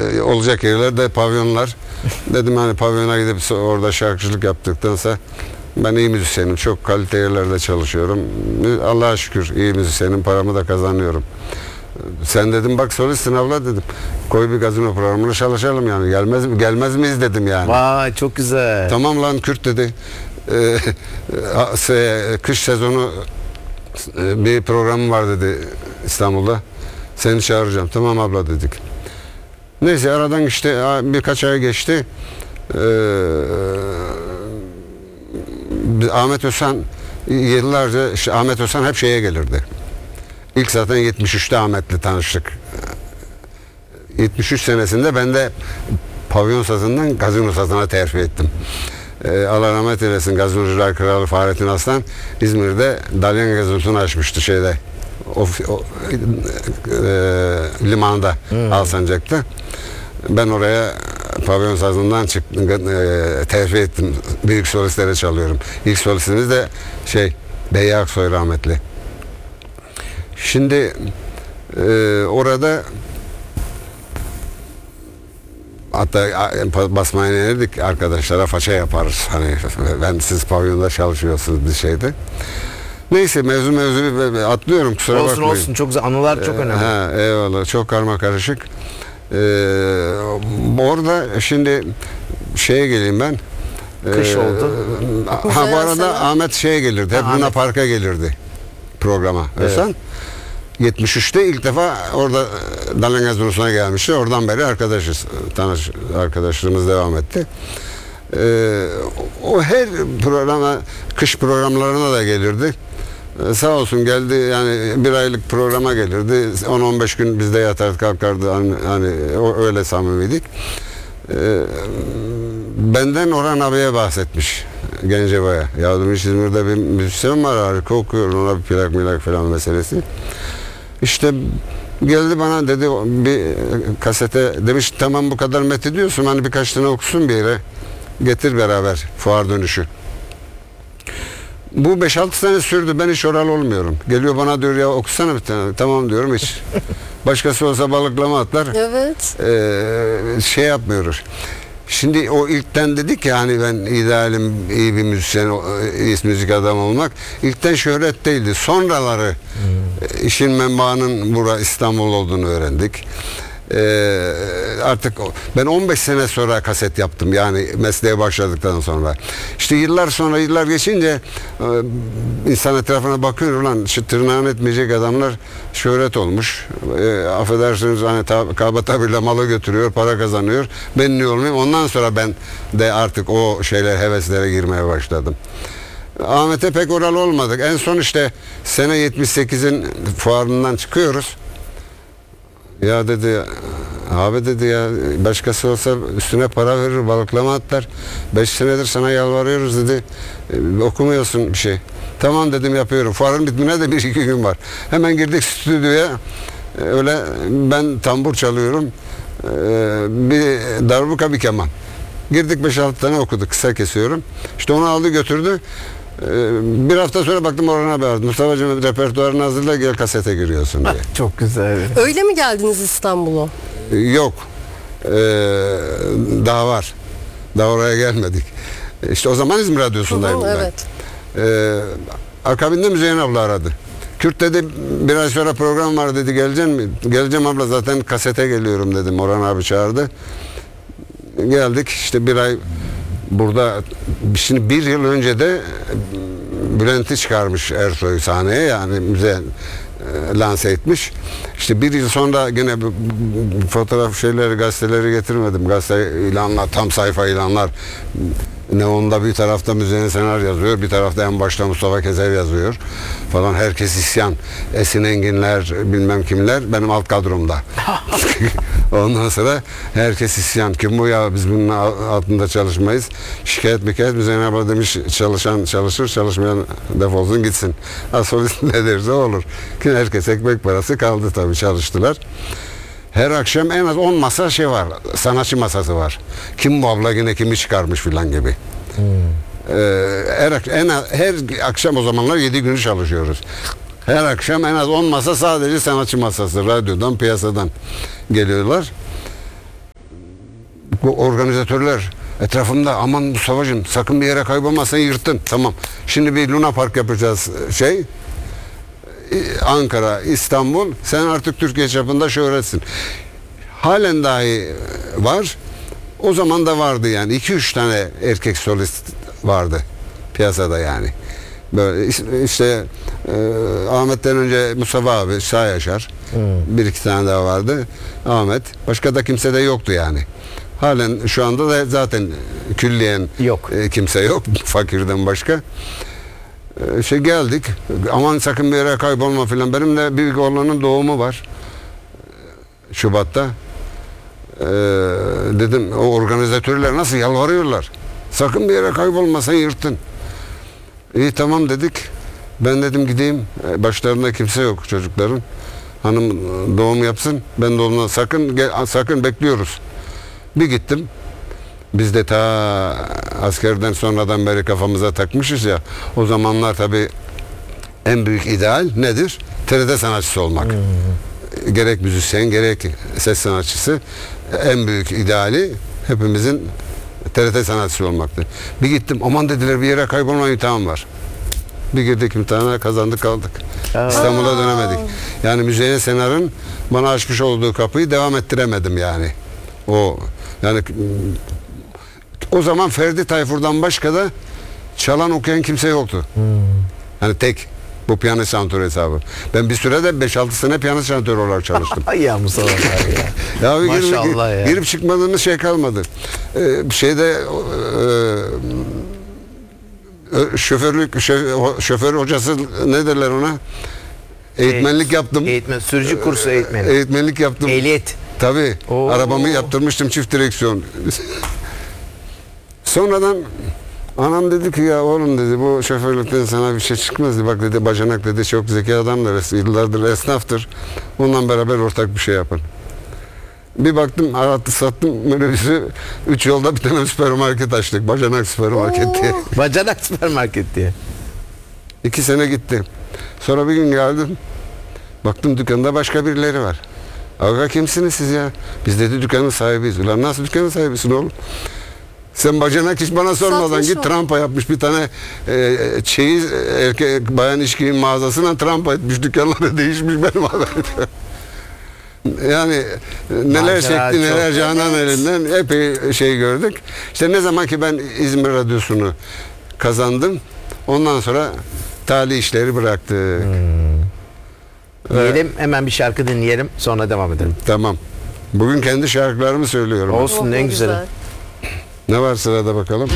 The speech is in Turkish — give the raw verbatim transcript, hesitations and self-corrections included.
e, olacak yerlerde pavyonlar. Dedim hani pavyona gidip orada şarkıcılık yaptıktansa ben iyi müzisyenim. Çok kaliteli yerlerde çalışıyorum. Allah'a şükür iyi müzisyenim. Paramı da kazanıyorum. Sen dedim bak solistsin abla dedim. Koy bir gazino programına çalışalım yani. Gelmez mi? Gelmez miyiz dedim yani. Vay çok güzel. Tamam lan Kürt dedi. Ee, kış sezonu bir programım var dedi İstanbul'da. Seni çağıracağım. Tamam abla dedik. Neyse aradan işte birkaç ay geçti. Ee, Ahmet Özhan yıllarca işte Ahmet Özhan hep şeye gelirdi. İlk zaten yetmiş üçte Ahmet'le tanıştık. yetmiş üç senesinde ben de pavyon sazından gazino sazına terfi ettim. Ee, Allah rahmet eylesin, Gazinocular Kralı Fahrettin Aslan İzmir'de Dalyan Gazinosu'nu açmıştı şeyde. O, o, e, limanda hmm. Alsancak'ta. Ben oraya pavyon sazından çıktım, e, terfi ettim. Büyük solistlere çalıyorum. İlk solistimiz de şey Beyye Aksoy rahmetli. Şimdi e, orada hatta basmaya inerdik, arkadaşlara faça yaparız. Hani ben siz pavyonda çalışıyorsunuz bir şeyde. Neyse mevzu mevzu atlıyorum kusura olsun, bakmayın. Olsun olsun çok güzel anılar çok önemli. Ha, eyvallah çok karma karışık. Ee, orada şimdi şeye geleyim ben. Kış ee, oldu. Ha bu arada Ahmet şeye gelirdi. Hep Luna Park'a gelirdi programa. Evet. Sen yetmiş üçte ilk defa orada Dalyan Gazinosu'na gelmişti. Oradan beri arkadaşız. Tanış arkadaşlığımız devam etti. Ee, o her programa, kış programlarına da gelirdi. Ee, sağ olsun geldi yani bir aylık programa gelirdi. on on beş gün bizde yatar kalkardı. Hani, hani öyle samimiydik. Ee, benden Orhan abiye bahsetmiş. Gencebay'a. Ya demiş İzmir'de bir müzisyen var harika okuyor. Ona bir plak milak falan meselesi. İşte geldi bana dedi bir kasete demiş tamam bu kadar methediyorsun hani birkaç tane okusun bir yere. Getir beraber fuar dönüşü. Bu beş altı sene sürdü. Ben hiç oral olmuyorum. Geliyor bana diyor ya okusana bir tane. Tamam diyorum hiç. Başkası olsa balıklama atlar. Evet. Ee, şey yapmıyoruz. Şimdi o ilkten dedik ya hani ben idealim iyi bir müzisyen, iyi müzik adamı olmak. İlkten şöhret değildi. Sonraları hmm. işin menbaının bura İstanbul olduğunu öğrendik. Ee, artık ben on beş sene sonra kaset yaptım yani mesleğe başladıktan sonra işte yıllar sonra yıllar geçince e, insan etrafına bakıyor ulan şu tırnağını etmeyecek adamlar şöhret olmuş e, affedersiniz hani tab- kaba tabirle malı götürüyor para kazanıyor ben niye olmayayım ondan sonra ben de artık o şeyler heveslere girmeye başladım. Ahmet'e pek oral olmadık en son işte sene yetmiş sekizin fuarından çıkıyoruz. Ya dedi abi dedi ya başkası olsa üstüne para verir balıklama atlar beş senedir sana yalvarıyoruz dedi e, okumuyorsun bir şey tamam dedim yapıyorum fuarın bitmine de bir iki gün var hemen girdik stüdyoya e, öyle ben tambur çalıyorum e, bir darbuka bir keman girdik beş altı tane okuduk kısa kesiyorum işte onu aldı götürdü bir hafta sonra baktım Orhan abi aradı. Mustafa'cığım repertuarını hazırla gel kasete giriyorsun diye. Çok güzel. Öyle mi geldiniz İstanbul'a? Yok. Ee, daha var. Daha oraya gelmedik. İşte o zaman İzmir Radyosu'ndayım hı hı, ben. evet. Ee, akabinde Müzeyyen abla aradı. Kürt dedi bir ay sonra program var dedi geleceksin mi? Geleceğim abla zaten kasete geliyorum dedim. Orhan abi çağırdı. Geldik işte bir ay burada şimdi bir yıl önce de Bülent'i çıkarmış Ersoy sahneye yani müze e, lanse etmiş. İşte bir yıl sonra yine bu, bu fotoğraf şeyleri gazeteleri getirmedim. Gazete ilanlar tam sayfa ilanlar. Neon'da bir tarafta Müzeyyen Senar yazıyor, bir tarafta en başta Mustafa Keser yazıyor falan. Herkes isyan. Esin Enginler, bilmem kimler benim alt kadromda. Ondan sonra herkes isyan. Kim bu ya biz bunun altında çalışmayız. Şikayet mikayet Müzeyyen abla demiş çalışan çalışır, çalışmayan defolsun gitsin. Asolist ne derse olur. Ki herkes ekmek parası kaldı tabii çalıştılar. Her akşam en az on masa şey var. Sanatçı masası var. Kim bu abla yine kimi çıkarmış filan gibi. Hmm. Ee, her, en az, her akşam o zamanlar yedi günü çalışıyoruz. Her akşam en az on masa sadece sanatçı masası. Radyodan, piyasadan geliyorlar. Bu organizatörler etrafımda, aman Mustafa'cığım sakın bir yere kaybolmazsan yırttın. Tamam. Şimdi bir Luna Park yapacağız şey. Ankara, İstanbul. Sen artık Türkiye çapında şöhretsin. Halen dahi var. O zaman da vardı yani. iki üç tane erkek solist vardı piyasada yani. Böyle işte e, Ahmet'ten önce Mustafa abi, Sağ Yaşar. Hmm. Bir iki tane daha vardı. Ahmet. Başka da kimse de yoktu yani. Halen şu anda da zaten külliyen Yok. E, kimse yok. Fakirden başka. E, şey geldik. Aman sakın bir yere kaybolma filan. Benim de büyük oğlanın doğumu var. Şubat'ta. Ee, dedim o organizatörler nasıl yalvarıyorlar. Sakın bir yere kaybolmasan yırttın. İyi tamam dedik. Ben dedim gideyim. Başlarında kimse yok çocukların. Hanım doğum yapsın. Ben doğumdan sakın gel, sakın bekliyoruz. Bir gittim. Biz de ta askerden sonradan beri kafamıza takmışız ya. O zamanlar tabii en büyük ideal nedir? T R T sanatçısı olmak. Hmm. Gerek müzisyen gerek ses sanatçısı en büyük ideali hepimizin T R T sanatçısı olmaktı. Bir gittim aman dediler bir yere kaybolma imtihan var. Bir girdik imtihana kazandık kaldık. Aa. İstanbul'a dönemedik. Yani Müzeyyen Senar'ın bana açmış olduğu kapıyı devam ettiremedim yani. O yani o zaman Ferdi Tayfur'dan başka da çalan okuyan kimse yoktu. Hmm. Yani tek. Bu piyano şantör hesabı. Ben bir sürede beş altı sene piyano şantör olarak çalıştım. ya Mustafa abi ya. ya Maşallah girip, ya. Girip çıkmadığımız şey kalmadı. Ee, şeyde e, şoförlük şoför, şoför hocası ne derler ona? Eğitmenlik yaptım. Eğitmen, sürücü kursu eğitmeni. Eğitmenlik yaptım. Ehliyet. Tabii. Oo. Arabamı yaptırmıştım çift direksiyon. Sonradan anam dedi ki ya oğlum dedi bu şoförlükten sana bir şey çıkmaz dedi. Bak dedi bacanak dedi çok zeki adamdır. Yıllardır esnaftır. Onunla beraber ortak bir şey yapın. Bir baktım arattı sattım minibüsü. Üç yolda bir tane süpermarket açtık. Bacanak süpermarket diye. Bacanak süpermarket diye. İki sene gitti. Sonra bir gün geldim. Baktım dükkanda başka birileri var. Aga kimsiniz siz ya? Biz dedi dükkanın sahibiyiz. Ulan nasıl dükkanın sahibisin oğlum? Sen bacanak hiç bana sormadan Satmış git o. trampa yapmış bir tane e, çeyiz erkek bayan içkiyin mağazasına trampa etmiş dükkanları değişmiş benim haberim. Yani neler Macera çekti neler çok. Canan Evet. elinden epey şey gördük. İşte ne zaman ki ben İzmir Radyosu'nu kazandım ondan sonra tali işleri bıraktı. Hmm. Diyelim hemen bir şarkı dinleyelim sonra devam edelim. Tamam. Bugün kendi şarkılarımı söylüyorum. Olsun Oh, en ne güzeli. güzel. Ne var sırada bakalım?